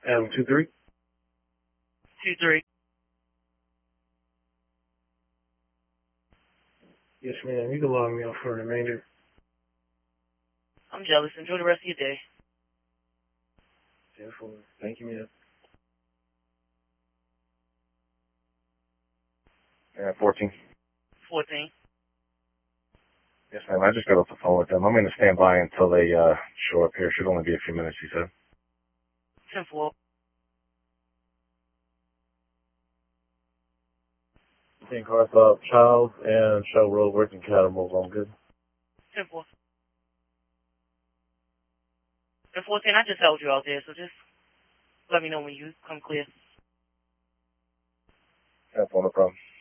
Adam 2-3. 2-3. Yes, ma'am. You can log me off for the remainder. I'm jealous. Enjoy the rest of your day. 10-4. Thank you, ma'am. 14. 14. Yes, ma'am. I just got off the phone with them. I'm going to stand by until they show up here. Should only be a few minutes, he said. 10-4. St. Carthop, Child, and Shell Road working cattle on good. 10-4. And 14, I just held you out there, so just let me know when you come clear. That's no problem.